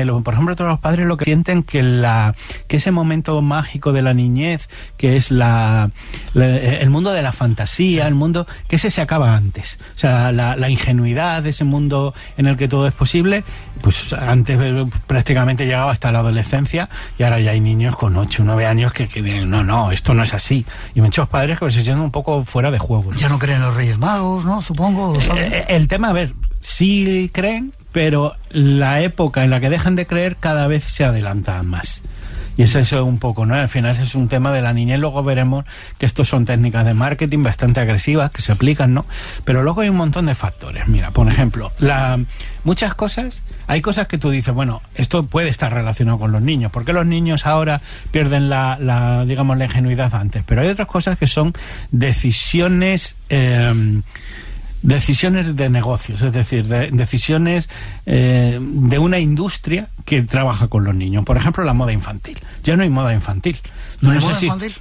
cine, por ejemplo, todos los padres lo que sienten que ese momento mágico de la niñez, que es el mundo de la fantasía, el mundo, que ese se acaba antes. O sea, la ingenuidad de ese mundo en el que todo es posible, pues antes prácticamente llegaba hasta la adolescencia, y ahora ya hay niños con 8 o 9 años que dicen, no, esto no es así. Y muchos padres que se sienten un poco fuera de juego, ¿no? Ya no creen en los Reyes Magos, ¿no? Supongo. El tema, a ver, sí creen, pero la época en la que dejan de creer cada vez se adelanta más. Y es eso un poco, ¿no? Al final ese es un tema de la niñez. Luego veremos que estos son técnicas de marketing bastante agresivas que se aplican, ¿no? Pero luego hay un montón de factores. Mira, por ejemplo, muchas cosas, hay cosas que tú dices, bueno, esto puede estar relacionado con los niños. ¿Por qué los niños ahora pierden digamos, la ingenuidad antes? Pero hay otras cosas que son decisiones de negocios, es decir, decisiones de una industria que trabaja con los niños. Por ejemplo, la moda infantil. Ya no hay moda infantil. ¿No hay moda infantil?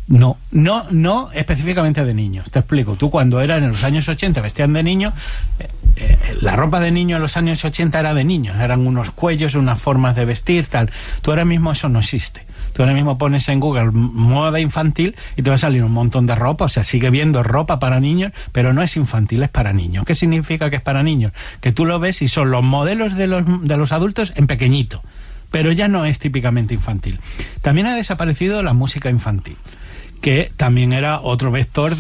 No específicamente de niños. Te explico. Tú cuando eras en los años 80 vestían de niños, la ropa de niño en los años 80 era de niños. Eran unos cuellos, unas formas de vestir, tal. Tú ahora mismo eso no existe. Tú ahora mismo pones en Google moda infantil y te va a salir un montón de ropa. O sea, sigue viendo ropa para niños, pero no es infantil, es para niños. ¿Qué significa que es para niños? Que tú lo ves y son los modelos de los adultos en pequeñito, pero ya no es típicamente infantil. También ha desaparecido la música infantil, que también era otro vector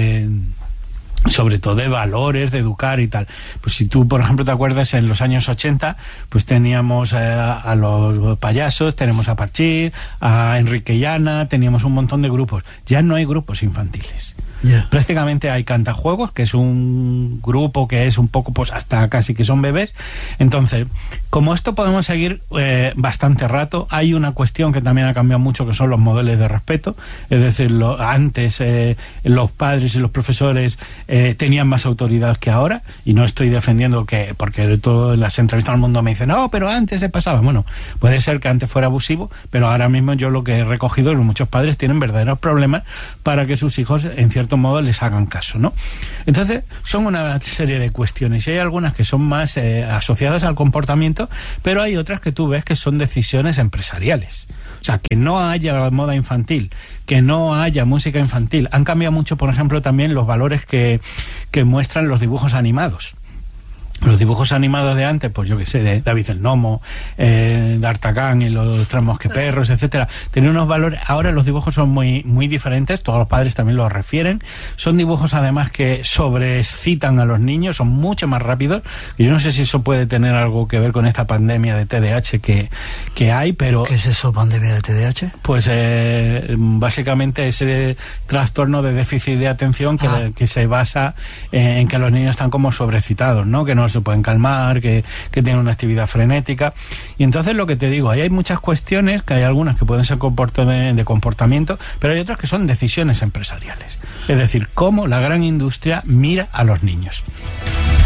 sobre todo de valores, de educar y tal. Pues si tú, por ejemplo, te acuerdas, en los años 80, pues teníamos a los payasos, tenemos a Parchís, a Enrique y Ana, teníamos un montón de grupos. Ya no hay grupos infantiles. Yeah. Prácticamente hay Cantajuegos, que es un grupo que es un poco, pues hasta casi que son bebés. Entonces, como esto podemos seguir bastante rato, hay una cuestión que también ha cambiado mucho, que son los modelos de respeto. Es decir, antes los padres y los profesores tenían más autoridad que ahora, y no estoy defendiendo porque todo en las entrevistas al mundo me dicen, no, pero antes se pasaba. Bueno, puede ser que antes fuera abusivo, pero ahora mismo yo lo que he recogido es que muchos padres tienen verdaderos problemas para que sus hijos, en cierto modo, les hagan caso, ¿no? Entonces, son una serie de cuestiones, y hay algunas que son más asociadas al comportamiento, pero hay otras que tú ves que son decisiones empresariales. O sea, que no haya moda infantil, que no haya música infantil. Han cambiado mucho, por ejemplo, también los valores que muestran los dibujos animados. Los dibujos animados de antes, pues yo qué sé, de David el Nomo, D'Artagnan y los Tres Mosqueperros, etcétera, tenían unos valores. Ahora los dibujos son muy, muy diferentes, todos los padres también los refieren. Son dibujos además que sobreexcitan a los niños, son mucho más rápidos. Y yo no sé si eso puede tener algo que ver con esta pandemia de TDAH que hay, pero... ¿Qué es eso, pandemia de TDAH? Pues básicamente ese trastorno de déficit de atención que se basa en que los niños están como sobreexcitados, ¿no? Que no se pueden calmar, que tienen una actividad frenética. Y entonces lo que te digo, ahí hay muchas cuestiones, que hay algunas que pueden ser de comportamiento, pero hay otras que son decisiones empresariales. Es decir, cómo la gran industria mira a los niños.